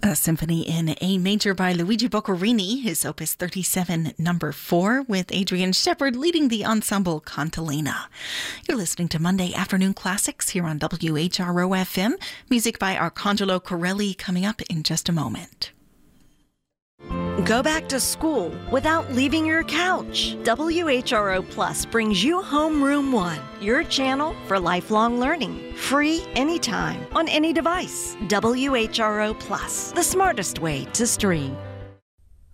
A symphony in A major by Luigi Boccherini, his Opus 37, number 4, with Adrian Shepard leading the ensemble Cantilena. You're listening to Monday Afternoon Classics here on WHRO FM. Music by Arcangelo Corelli coming up in just a moment. Go back to school without leaving your couch. WHRO Plus brings you Homeroom One, your channel for lifelong learning. Free anytime, on any device. WHRO Plus, the smartest way to stream.